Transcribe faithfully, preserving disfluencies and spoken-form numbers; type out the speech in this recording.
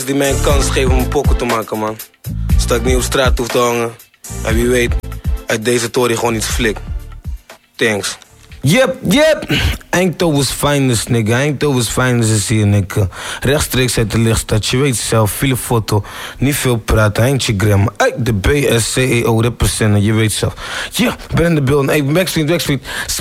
Die mij een kans geven om een pokken te maken, man. Zodat ik niet op straat hoef te hangen. En wie weet, uit deze tory gewoon iets flik. Thanks. Yep, yep. Eindhoven's finest, nigga. Eindhoven's finest is hier, nigga. Rechtstreeks uit de lichtstad. Je weet zelf, viele foto. Niet veel praten, eindje gram. Uit de B S C E O representen, je weet zelf. Ja, yeah, ben in de beeld. Hey, Backstreet, Backstreet.